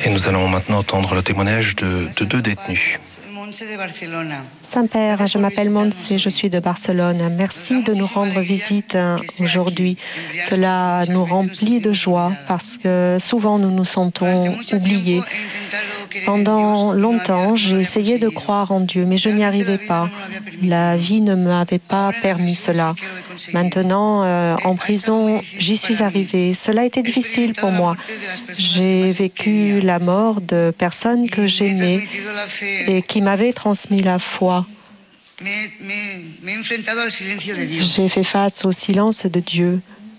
Et nous allons maintenant entendre le témoignage de deux détenus. Saint-Père, je m'appelle Montse, je suis de Barcelone. Merci de nous rendre visite aujourd'hui. Cela nous remplit de joie parce que souvent nous nous sentons oubliés. Pendant longtemps, j'ai essayé de croire en Dieu, mais je n'y arrivais pas. La vie ne m'avait pas permis cela. Maintenant, en prison, j'y suis arrivée. Cela a été difficile pour moi. J'ai vécu la mort de personnes que j'aimais et qui m'avaient transmis la foi. J'ai fait face au silence de Dieu.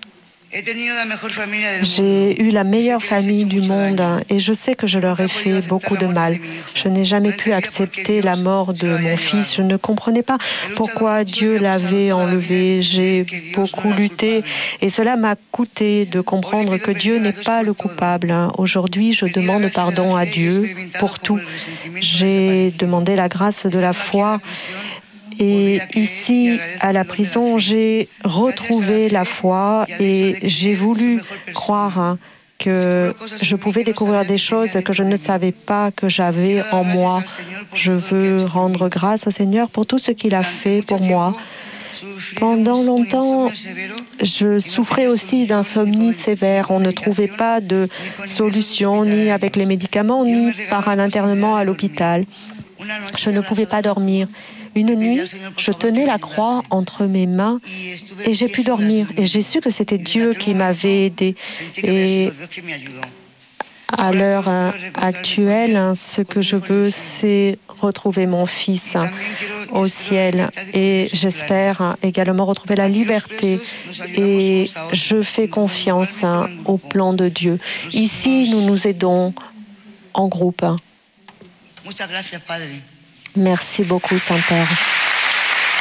J'ai eu la meilleure famille du monde et je sais que je leur ai fait beaucoup de mal. Je n'ai jamais pu accepter la mort de mon fils. Je ne comprenais pas pourquoi Dieu l'avait enlevé. J'ai beaucoup lutté et cela m'a coûté de comprendre que Dieu n'est pas le coupable. Aujourd'hui, je demande pardon à Dieu pour tout. J'ai demandé la grâce de la foi. Et ici, à la prison, j'ai retrouvé la foi et j'ai voulu croire que je pouvais découvrir des choses que je ne savais pas que j'avais en moi. Je veux rendre grâce au Seigneur pour tout ce qu'il a fait pour moi. Pendant longtemps, je souffrais aussi d'insomnie sévère. On ne trouvait pas de solution, ni avec les médicaments, ni par un internement à l'hôpital. Je ne pouvais pas dormir. Une nuit, je tenais la croix entre mes mains et j'ai pu dormir. Et j'ai su que c'était Dieu qui m'avait aidé. Et à l'heure actuelle, ce que je veux, c'est retrouver mon fils au ciel. Et j'espère également retrouver la liberté. Et je fais confiance au plan de Dieu. Ici, nous nous aidons en groupe. Merci beaucoup, Saint-Père.